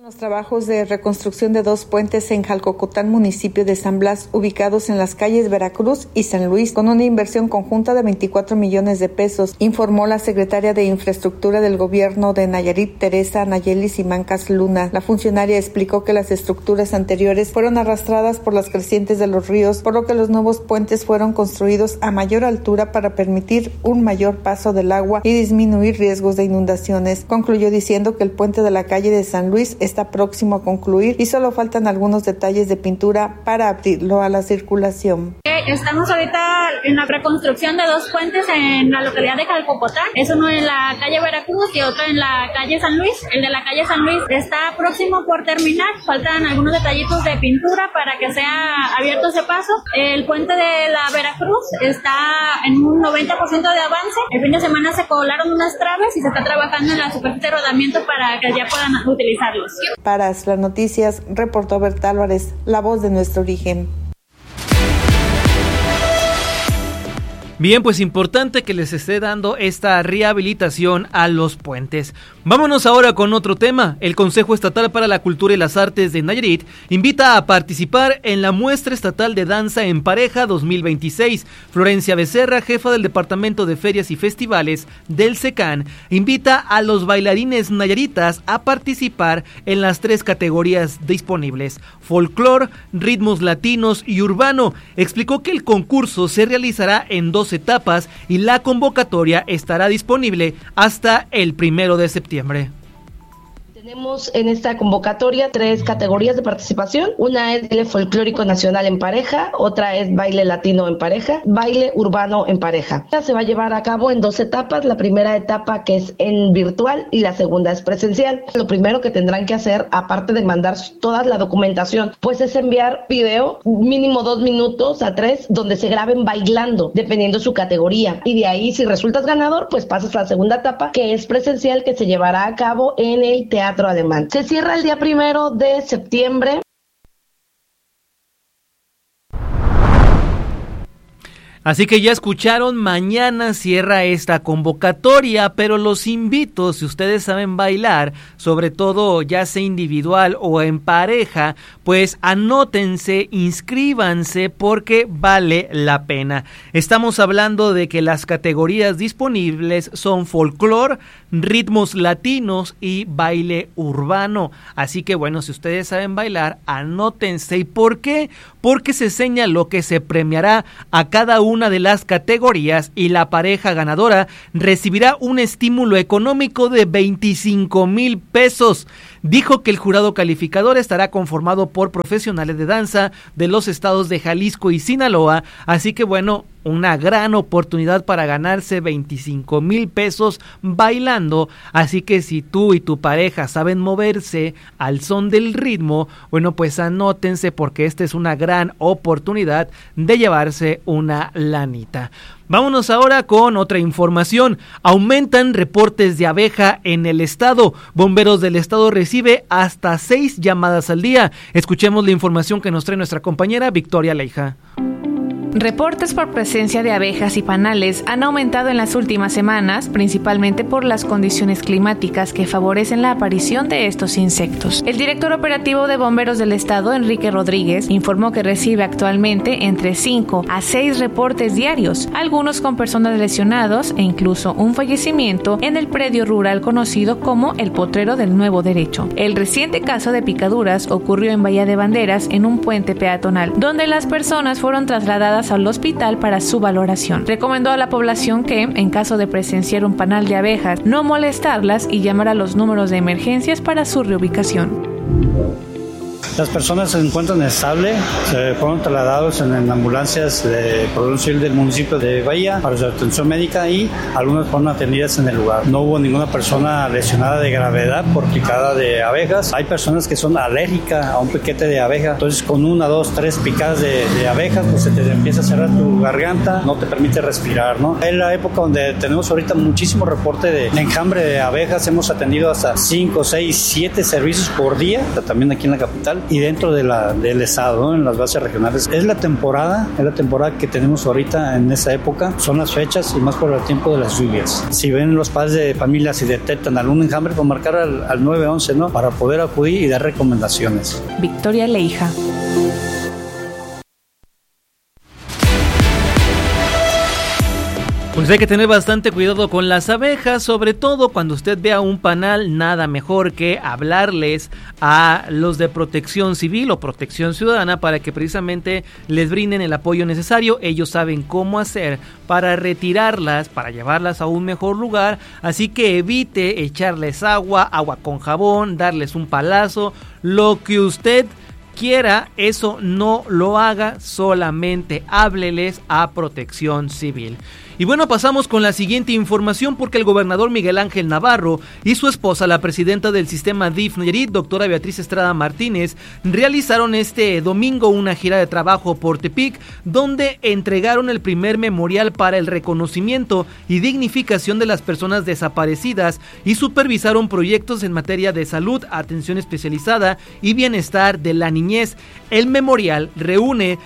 Los trabajos de reconstrucción de 2 puentes en Jalcocotán, municipio de San Blas, ubicados en las calles Veracruz y San Luis, con una inversión conjunta de 24 millones de pesos, informó la secretaria de Infraestructura del Gobierno de Nayarit, Teresa Nayeli Simancas Luna. La funcionaria explicó que las estructuras anteriores fueron arrastradas por las crecientes de los ríos, por lo que los nuevos puentes fueron construidos a mayor altura para permitir un mayor paso del agua y disminuir riesgos de inundaciones. Concluyó diciendo que el puente de la calle de San Luis está próximo a concluir y solo faltan algunos detalles de pintura para abrirlo a la circulación. Estamos ahorita en la reconstrucción de 2 puentes en la localidad de Jalcocotán. Es uno en la calle Veracruz y otro en la calle San Luis. El de la calle San Luis está próximo por terminar. Faltan algunos detallitos de pintura para que sea abierto ese paso. El puente de la Veracruz está en un 90% de avance. El fin de semana se colaron unas traves y se está trabajando en la superficie de rodamiento para que ya puedan utilizarlos. Para las noticias, reportó Berta Álvarez, la voz de nuestro origen. Bien, pues importante que les esté dando esta rehabilitación a los puentes. Vámonos ahora con otro tema. El Consejo Estatal para la Cultura y las Artes de Nayarit invita a participar en la Muestra Estatal de Danza en Pareja 2026. Florencia Becerra, jefa del Departamento de Ferias y Festivales del SECAN, invita a los bailarines nayaritas a participar en las 3 categorías disponibles: folclor, ritmos latinos y urbano. Explicó que el concurso se realizará en 2 etapas y la convocatoria estará disponible hasta el 1 de septiembre. Tenemos en esta convocatoria 3 categorías de participación. Una es baile folclórico nacional en pareja, otra es baile latino en pareja, baile urbano en pareja. Esta se va a llevar a cabo en 2 etapas. La primera etapa, que es en virtual, y la segunda es presencial. Lo primero que tendrán que hacer, aparte de mandar toda la documentación, pues es enviar video, mínimo 2 minutos a 3, donde se graben bailando, dependiendo su categoría. Y de ahí, si resultas ganador, pues pasas a la segunda etapa, que es presencial, que se llevará a cabo en el Teatro Alemán. Se cierra el día 1 de septiembre. Así que ya escucharon, mañana cierra esta convocatoria, pero los invito, si ustedes saben bailar, sobre todo ya sea individual o en pareja, pues anótense, inscríbanse porque vale la pena. Estamos hablando de que las categorías disponibles son folclor, ritmos latinos y baile urbano. Así que bueno, si ustedes saben bailar, anótense. ¿Y por qué? Porque se señaló que se premiará a cada una de las categorías y la pareja ganadora recibirá un estímulo económico de 25,000 pesos. Dijo que el jurado calificador estará conformado por profesionales de danza de los estados de Jalisco y Sinaloa, así que bueno, una gran oportunidad para ganarse 25,000 pesos bailando. Así que si tú y tu pareja saben moverse al son del ritmo, bueno, pues anótense porque esta es una gran oportunidad de llevarse una lanita. Vámonos ahora con otra información. Aumentan reportes de abeja en el estado. Bomberos del estado recibe hasta 6 llamadas al día. Escuchemos la información que nos trae nuestra compañera Victoria Leija. Reportes por presencia de abejas y panales han aumentado en las últimas semanas, principalmente por las condiciones climáticas que favorecen la aparición de estos insectos. El director operativo de Bomberos del Estado, Enrique Rodríguez, informó que recibe actualmente entre 5 a 6 reportes diarios, algunos con personas lesionadas e incluso un fallecimiento en el predio rural conocido como el Potrero del Nuevo Derecho. El reciente caso de picaduras ocurrió en Bahía de Banderas, en un puente peatonal, donde las personas fueron trasladadas al hospital para su valoración. Recomendó a la población que, en caso de presenciar un panal de abejas, no molestarlas y llamar a los números de emergencias para su reubicación. Las personas se encuentran estables, se fueron trasladados en ambulancias de Protección Civil del municipio de Bahía para su atención médica y algunas fueron atendidas en el lugar. No hubo ninguna persona lesionada de gravedad por picada de abejas. Hay personas que son alérgicas a un piquete de abeja, entonces con 1, 2, 3 picadas de abejas, pues se te empieza a cerrar tu garganta, no te permite respirar, ¿no? Es la época donde tenemos ahorita muchísimo reporte de enjambre de abejas. Hemos atendido hasta 5, 6, 7 servicios por día, también aquí en la capital. y dentro del estado, ¿no? En las bases regionales. Es la temporada que tenemos ahorita en esa época, son las fechas y más por el tiempo de las lluvias. Si ven los padres de familia, si detectan algún enjambre, pues marcar al 911, ¿no? Para poder acudir y dar recomendaciones. Victoria Leija. Pues hay que tener bastante cuidado con las abejas, sobre todo cuando usted vea un panal, nada mejor que hablarles a los de Protección Civil o Protección Ciudadana para que precisamente les brinden el apoyo necesario. Ellos saben cómo hacer para retirarlas, para llevarlas a un mejor lugar, así que evite echarles agua con jabón, darles un palazo, lo que usted quiera, eso no lo haga, solamente hábleles a Protección Civil. Y bueno, pasamos con la siguiente información porque el gobernador Miguel Ángel Navarro y su esposa, la presidenta del sistema DIF Nayarit, doctora Beatriz Estrada Martínez, realizaron este domingo una gira de trabajo por Tepic, donde entregaron el primer memorial para el reconocimiento y dignificación de las personas desaparecidas y supervisaron proyectos en materia de salud, atención especializada y bienestar de la niñez. El memorial reúne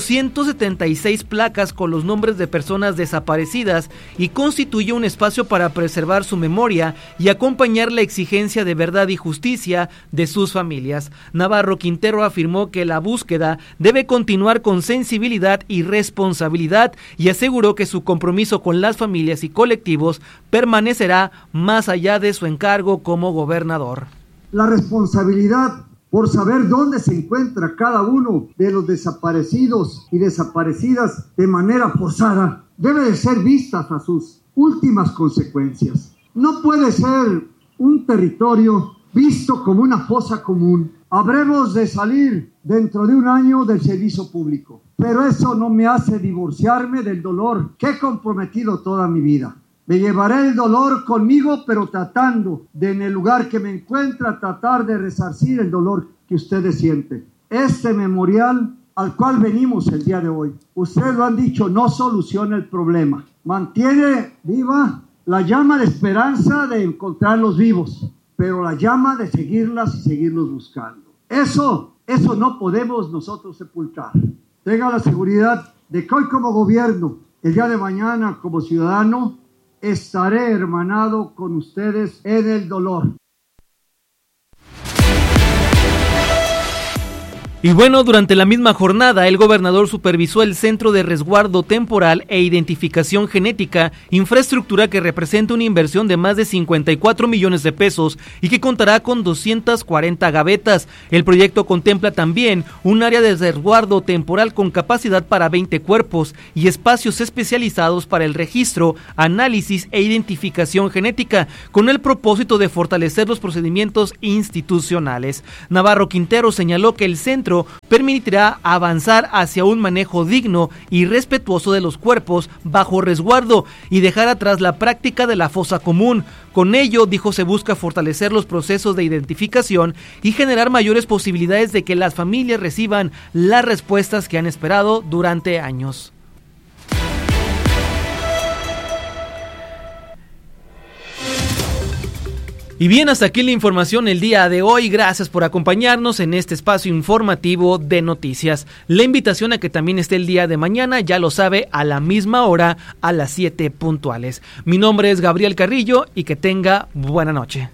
276 placas con los nombres de personas desaparecidas y constituye un espacio para preservar su memoria y acompañar la exigencia de verdad y justicia de sus familias. Navarro Quintero afirmó que la búsqueda debe continuar con sensibilidad y responsabilidad y aseguró que su compromiso con las familias y colectivos permanecerá más allá de su encargo como gobernador. La responsabilidad por saber dónde se encuentra cada uno de los desaparecidos y desaparecidas de manera forzada debe de ser vistas a sus últimas consecuencias. No puede ser un territorio visto como una fosa común. Habremos de salir dentro de un año del servicio público, pero eso no me hace divorciarme del dolor que he comprometido toda mi vida. Me llevaré el dolor conmigo, pero tratando de, en el lugar que me encuentra, tratar de resarcir el dolor que ustedes sienten. Este memorial al cual venimos el día de hoy, ustedes lo han dicho, no soluciona el problema. Mantiene viva la llama de esperanza de encontrarlos vivos, pero la llama de seguirlas y seguirlos buscando. Eso no podemos nosotros sepultar. Tenga la seguridad de que hoy como gobierno, el día de mañana como ciudadano, estaré hermanado con ustedes en el dolor. Y bueno, durante la misma jornada, el gobernador supervisó el Centro de Resguardo Temporal e Identificación Genética, infraestructura que representa una inversión de más de 54 millones de pesos y que contará con 240 gavetas. El proyecto contempla también un área de resguardo temporal con capacidad para 20 cuerpos y espacios especializados para el registro, análisis e identificación genética, con el propósito de fortalecer los procedimientos institucionales. Navarro Quintero señaló que el centro permitirá avanzar hacia un manejo digno y respetuoso de los cuerpos bajo resguardo y dejar atrás la práctica de la fosa común. Con ello, dijo, se busca fortalecer los procesos de identificación y generar mayores posibilidades de que las familias reciban las respuestas que han esperado durante años. Y bien, hasta aquí la información el día de hoy. Gracias por acompañarnos en este espacio informativo de noticias. La invitación a que también esté el día de mañana, ya lo sabe, a la misma hora, a las 7 puntuales. Mi nombre es Gabriel Carrillo y que tenga buena noche.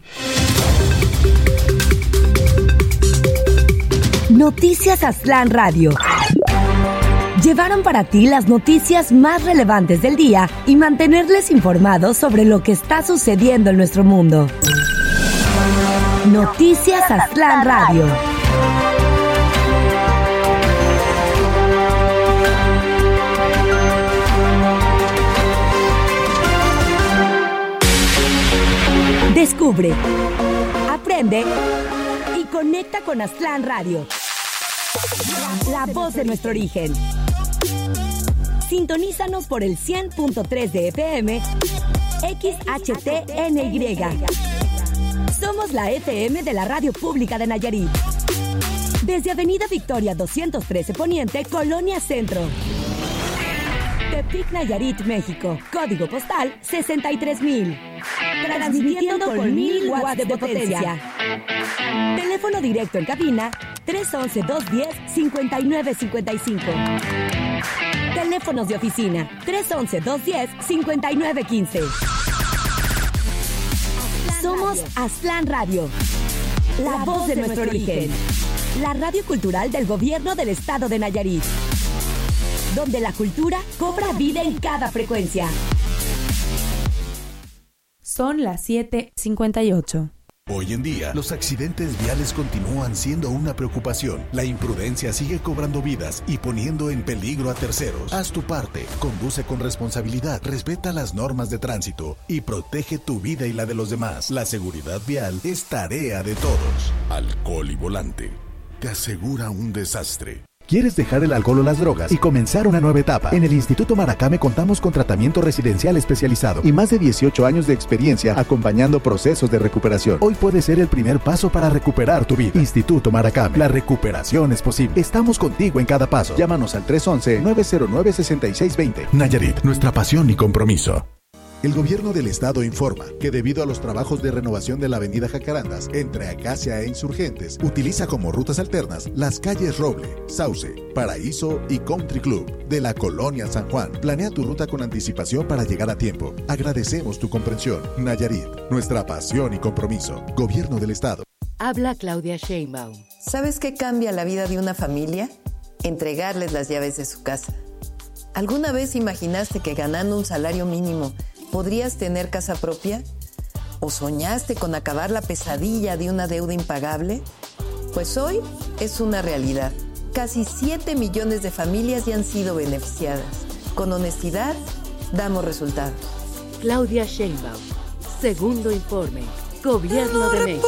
Noticias Aztlán Radio. Llevaron para ti las noticias más relevantes del día y mantenerles informados sobre lo que está sucediendo en nuestro mundo. Noticias Aztlán Radio. Descubre, aprende y conecta con Aztlán Radio. La voz de nuestro origen. Sintonízanos por el 100.3 de FM, XHTNY. Somos la FM de la Radio Pública de Nayarit. Desde Avenida Victoria 213 Poniente, Colonia Centro. Tepic, Nayarit, México. Código postal 63,000. Transmitiendo con 1000 watts de potencia. Teléfono directo en cabina 311-210-5955. Teléfonos de oficina 311-210-5915. Somos Aztlán Radio, la voz de nuestro origen. La radio cultural del gobierno del estado de Nayarit, donde la cultura cobra vida en cada frecuencia. Son las 7:58. Hoy en día, los accidentes viales continúan siendo una preocupación. La imprudencia sigue cobrando vidas y poniendo en peligro a terceros. Haz tu parte, conduce con responsabilidad, respeta las normas de tránsito y protege tu vida y la de los demás. La seguridad vial es tarea de todos. Alcohol y volante te asegura un desastre. ¿Quieres dejar el alcohol o las drogas y comenzar una nueva etapa? En el Instituto Maracame contamos con tratamiento residencial especializado y más de 18 años de experiencia acompañando procesos de recuperación. Hoy puede ser el primer paso para recuperar tu vida. Instituto Maracame, la recuperación es posible. Estamos contigo en cada paso. Llámanos al 311-909-6620. Nayarit, nuestra pasión y compromiso. El gobierno del estado informa que debido a los trabajos de renovación de la avenida Jacarandas entre Acacia e Insurgentes, utiliza como rutas alternas las calles Roble, Sauce, Paraíso y Country Club de la Colonia San Juan. Planea tu ruta con anticipación para llegar a tiempo. Agradecemos tu comprensión. Nayarit, nuestra pasión y compromiso. Gobierno del estado. Habla Claudia Sheinbaum. ¿Sabes qué cambia la vida de una familia? Entregarles las llaves de su casa. ¿Alguna vez imaginaste que ganando un salario mínimo podrías tener casa propia? ¿O soñaste con acabar la pesadilla de una deuda impagable? Pues hoy es una realidad. Casi 7 millones de familias ya han sido beneficiadas. Con honestidad, damos resultados. Claudia Sheinbaum. Segundo informe. Gobierno de México.